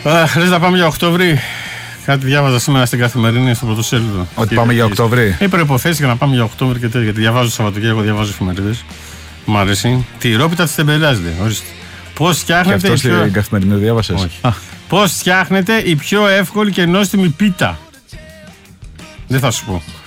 Λες να πάμε για Οκτώβρη. Κάτι διάβαζα σήμερα στην Καθημερινή στο πρωτοσέλιδο. Ότι πάμε για Οκτώβρη. Οι προϋποθέσεις για να πάμε για Οκτώβρη και τέτοια. Γιατί διαβάζω Σαββατοκύριακο, διαβάζω εφημερίδες. Μ' αρέσει. Τη ρόπιτα της τεμπελάζεται. Πώς φτιάχνετε. Και αυτό στην Καθημερινή διάβασες? Πώς φτιάχνετε η πιο εύκολη και νόστιμη πίτα. Δεν θα σου πω.